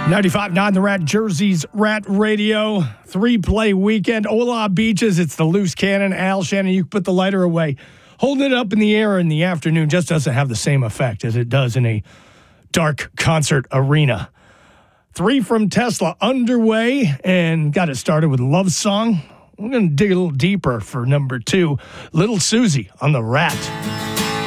95.9 The Rat, Jersey's Rat Radio. 3-play weekend. Ola Beaches. It's the loose cannon. Al Shannon, you put the lighter away. Holding it up in the air in the afternoon just doesn't have the same effect as it does in a dark concert arena. 3 from Tesla underway and got it started with Love Song. We're going to dig a little deeper for number 2. Little Susie on The Rat.